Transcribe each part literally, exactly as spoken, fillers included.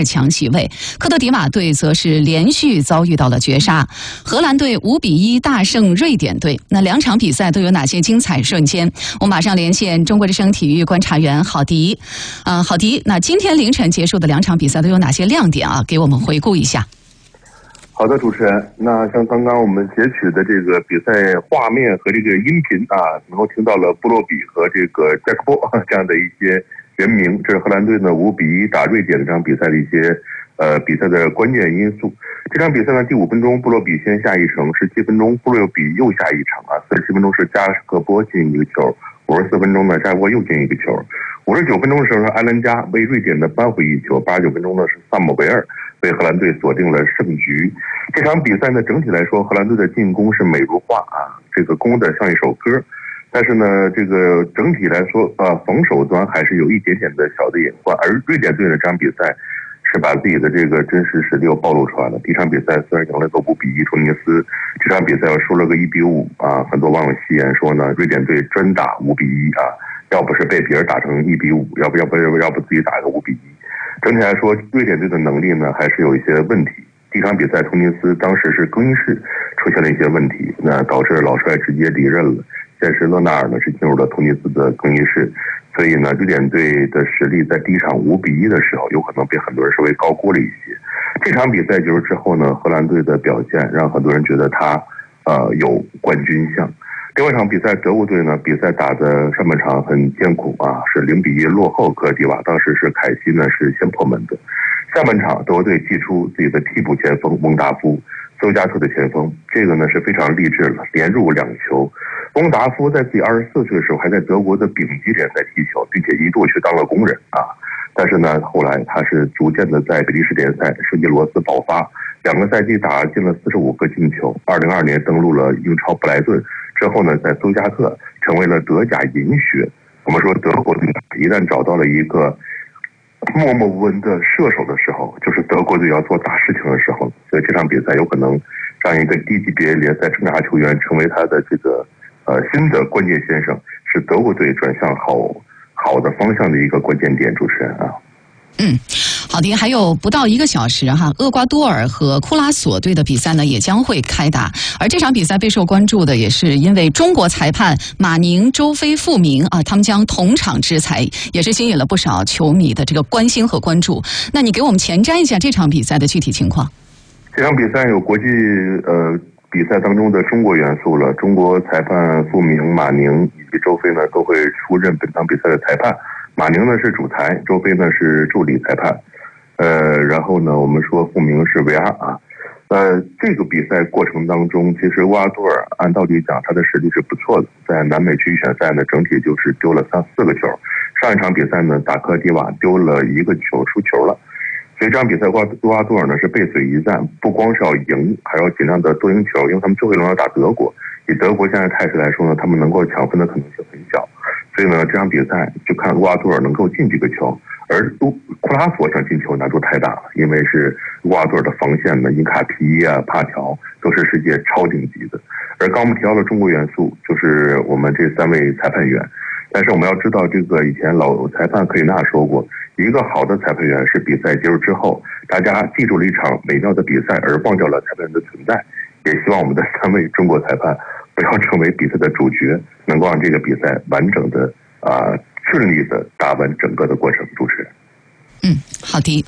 强席位。科特迪瓦队则是连续遭遇到了绝杀，荷兰队五比一大胜瑞典队。那两场比赛都有哪些精彩瞬间？我马上连线中国之声体育观察员郝迪。啊、呃，郝迪，那今天凌晨结束的两场比赛都有哪些亮点啊？给我们回顾一下。 好的，主持人。那像刚刚我们截取的这个比赛画面和这个音频啊，能够听到了布洛比和这个杰克波这样的一些人名，这是荷兰队呢五比一打瑞典这场比赛的一些呃比赛的关键因素。这场比赛呢，第五分钟布洛比先下一城，十七分钟布洛比又下一城啊，四十七分钟是加克波进一个球，五十四分钟呢加克波又进一个球，五十九分钟的时候埃兰加为瑞典的扳回一球，八十九分钟呢是萨姆维尔为荷兰队锁定了胜局。这场比赛呢，整体来说，荷兰队的进攻是美如画啊，这个攻的像一首歌。但是呢，这个整体来说，呃，防守端还是有一点点的小的隐患。而瑞典队呢，这场比赛是把自己的这个真实实力又暴露出来了。第一场比赛虽然赢了个五比一突尼斯，这场比赛又输了个一比五啊，很多网友戏言说呢，瑞典队专打五比一啊，要不是被别人打成一比五，要不要不要不自己打个五比一。整体来说，瑞典队的能力呢还是有一些问题。第一场比赛，突尼斯当时是更衣室出现了一些问题，那导致老帅直接离任了。现时勒纳尔呢是进入了突尼斯的更衣室，所以呢，瑞典队的实力在第一场五比一的时候，有可能被很多人稍微高估了一些。这场比赛结束之后呢，荷兰队的表现让很多人觉得他呃有冠军相。另外一场比赛，德国队呢比赛打的上半场很艰苦啊，是零比一落后科特迪瓦，当时是凯西呢是先破门的。下半场，德国队祭出自己的替补前锋翁达夫，邹加特的前锋，这个呢是非常励志了，连入两球。翁达夫在自己二十四岁的时候还在德国的丙级联赛踢球，并且一度去当了工人啊。但是呢，后来他是逐渐的在比利时联赛圣吉罗斯爆发，两个赛季打进了四十五个进球。二零二年登陆了英超布莱顿之后呢，在邹加特成为了德甲银靴。我们说德国队一旦找到了一个默默无闻的射手的时候，就是德国队要做大事情的时候，所以这场比赛有可能让一个低级别联赛生涯球员成为他的这个呃新的关键先生，是德国队转向好好的方向的一个关键点。主持人啊， 嗯，好的，还有不到一个小时哈，厄瓜多尔和库拉索队的比赛呢也将会开打。而这场比赛备受关注的也是因为中国裁判马宁、周飞、傅明啊，他们将同场制裁，也是吸引了不少球迷的这个关心和关注。那你给我们前瞻一下这场比赛的具体情况？ 这场比赛有国际呃比赛当中的中国元素了，中国裁判傅明、马宁以及周飞呢都会出任本场比赛的裁判。马宁呢是主裁，周飞呢是助理裁判。呃，然后呢，我们说傅明是 V R 啊。呃，这个比赛过程当中，其实沃阿多尔按道理讲他的实力是不错的，在南美区预选赛呢，整体就是丢了三四个球。上一场比赛呢，打科特迪瓦丢了一个球，输球了。所以这场比赛，沃阿多尔呢是背水一战，不光是要赢，还要尽量的多赢球，因为他们最后一轮要打德国。以德国现在态势来说呢，他们能够抢分的可能性很小。所以呢，这场比赛就看沃阿多尔能够进几个球。而库拉索想进球难度太大了，因为是沃阿多尔的防线呢，因卡皮啊、帕乔都是世界超顶级的。而刚我们提到了中国元素，就是我们这三位裁判员。但是我们要知道，这个以前老裁判克里纳说过，一个好的裁判员是比赛结束之后，大家记住了一场美妙的比赛，而忘掉了裁判员的存在。也希望我们的三位中国裁判不要成为比赛的主角，能够让这个比赛完整的啊。呃顺利的打完整个的过程。主持人， 嗯，好的。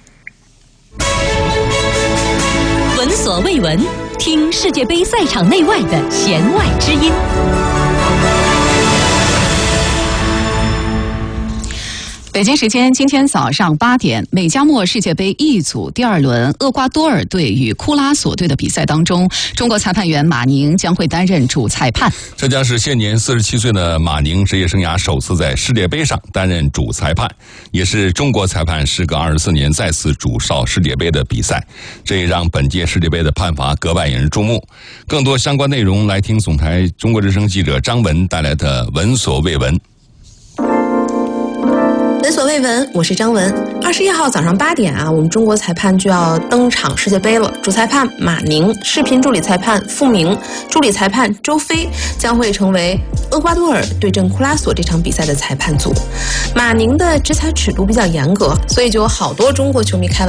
闻所未闻，听世界杯赛场内外的弦外之音。 北京时间今天早上八点，美加墨世界杯 E 组第二轮厄瓜多尔队与库拉索队的比赛当中，中国裁判员马宁将会担任主裁判。 这将是现年四十七岁的马宁职业生涯首次在世界杯上担任主裁判，也是中国裁判时隔二十四年再次主哨世界杯的比赛，这也让本届世界杯的判罚格外引人注目。更多相关内容，来听总台中国之声记者张文带来的闻所未闻。 闻所未闻，我是张文。二十一号早上八点啊，我们中国裁判就要登场世界杯了。主裁判马宁、视频助理裁判傅明、助理裁判周飞将会成为厄瓜多尔对阵库拉索这场比赛的裁判组。马宁的执裁尺度比较严格，所以就有好多中国球迷开玩笑